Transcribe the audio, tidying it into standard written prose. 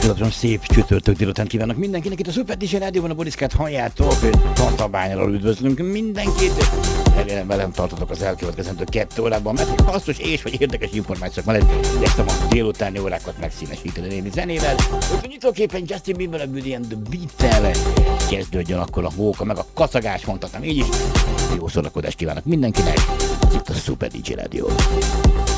Tudatosan szép csütörtök délután kívánok mindenkinek. Itt a Super DJ Rádióban a Boriszkát halljátok. Tatabányról üdvözlünk mindenkit. Remélem velem tartotok az elkövetkezendő 2 órában, mert hasznos és vagy érdekes információk mellett igyekszem a délutáni órákat megszínesíteni némi zenével. Úgyhogy nyitóképpen Justin Bieber, a Beauty and the Beat-tel kezdődjön akkor a móka, meg a kacagás, mondhatom így is. Jó szórakozást kívánok mindenkinek. Itt a Super DJ Rádió.